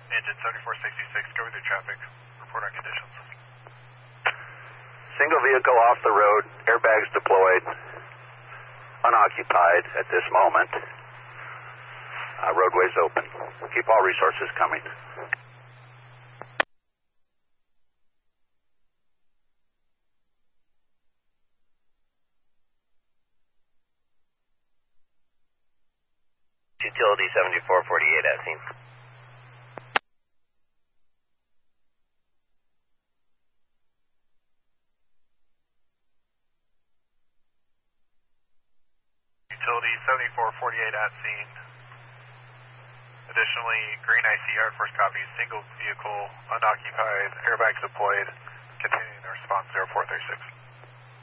Engine 7466, go with your traffic. Report on conditions. Single vehicle off the road, airbags deployed, unoccupied at this moment. Roadways open. Keep all resources coming. Utility 7448 at scene. Utility 7448 at scene. Additionally, Green IC Air Force copies, single vehicle, unoccupied, airbags deployed, continuing the response 0436.